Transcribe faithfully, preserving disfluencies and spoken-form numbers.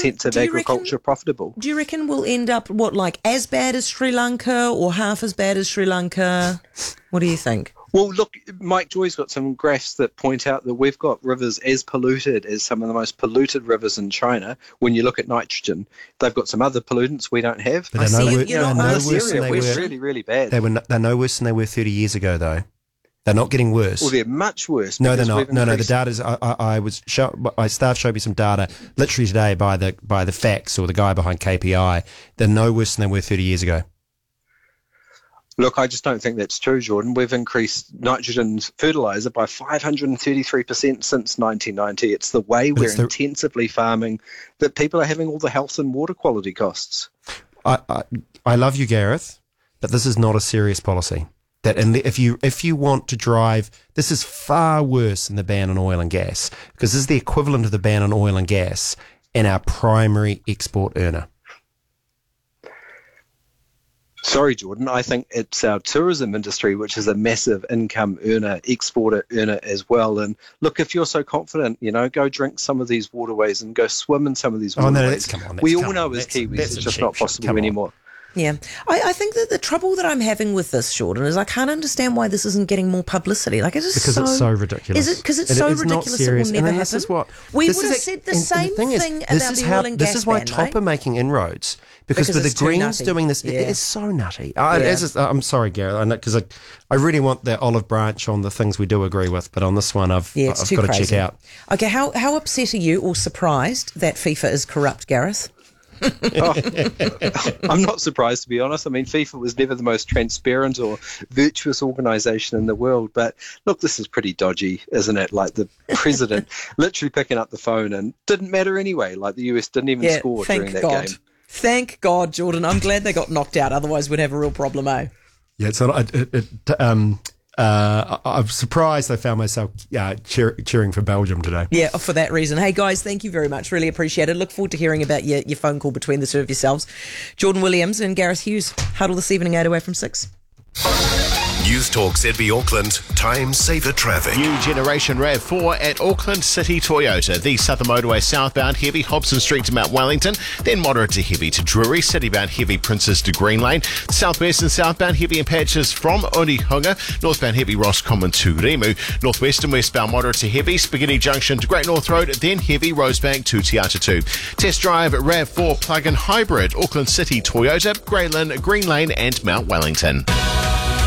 sense of do you agriculture reckon, profitable. Do you reckon we'll end up, what, like as bad as Sri Lanka or half as bad as Sri Lanka? What do you think? Well, look, Mike Joy's got some graphs that point out that we've got rivers as polluted as some of the most polluted rivers in China. When you look at nitrogen, they've got some other pollutants we don't have. But they're no, see, wor- you know, they're no this worse than area, they we're were. really, really bad. They were no, they're no worse than they were thirty years ago, though. They're not getting worse. Well, they're much worse. No, they're because not. we've No, no. The increased- data's. I, I, I was. Show, my staff showed me some data literally today by the by the facts or the guy behind K P I. They're no worse than they were thirty years ago. Look, I just don't think that's true, Jordan. We've increased nitrogen fertiliser by five hundred thirty-three percent since nineteen ninety. It's the way But we're it's the- intensively farming that people are having all the health and water quality costs. I, I I love you, Gareth, but this is not a serious policy. That and if you if you want to drive, this is far worse than the ban on oil and gas, because this is the equivalent of the ban on oil and gas and our primary export earner. Sorry, Jordan, I think it's our tourism industry, which is a massive income earner, exporter earner as well. And look, if you're so confident, you know, go drink some of these waterways and go swim in some of these Oh waterways. no, that's come on. That's, we all come know on. as That's, Kiwis, that's it's a just cheap not shot. possible Come on. anymore. Yeah, I, I think that the trouble that I'm having with this, Jordan, is I can't understand why this isn't getting more publicity. Like it is Because so, it's so ridiculous. Is it because it's It so is not ridiculous serious. it will never And then happen? this is what we this would is have a- said the and- and same thing, is, thing this about is the how, oil and This gas is why ban, Top right? are making inroads because, Because with the it's too Greens nutty. doing this, it- Yeah. it is so nutty. I, Yeah. it's just, I'm sorry, Gareth, because I, I really want the olive branch on the things we do agree with, but on this one, I've Yeah, it's I've too got to crazy. check out. Okay, how how upset are you or surprised that FIFA is corrupt, Gareth? Oh, I'm not surprised, to be honest. I mean, FIFA was never the most transparent or virtuous organisation in the world. But look, this is pretty dodgy, isn't it? Like the president literally picking up the phone and didn't matter anyway. Like the U S didn't even Yeah, score thank during that God. game. Thank God, Jordan. I'm glad they got knocked out. Otherwise, we'd have a real problem, eh? Yeah, it's not. It, it, um, uh, I- I'm surprised I found myself uh, cheer, cheering for Belgium today. Yeah, for that reason. Hey, guys, thank you very much. Really appreciate it. Look forward to hearing about your, your phone call between the two of yourselves. Jordan Williams and Gareth Hughes. Huddle this evening, eight away from six. News Talk Z B Auckland, time saver traffic. New generation RAV four at Auckland City Toyota. The Southern Motorway southbound heavy, Hobson Street to Mount Wellington. Then moderate to heavy to Drury. Citybound heavy, Princess to Green Lane. Southwest and southbound heavy in patches from Onehunga. Northbound heavy, Roscommon to Rimu. Northwest and westbound moderate to heavy, Spaghetti Junction to Great North Road. Then heavy, Rosebank to Te Ata Test drive RAV four plug-in hybrid. Auckland City Toyota, Grey Lynn, Green Lane and Mount Wellington.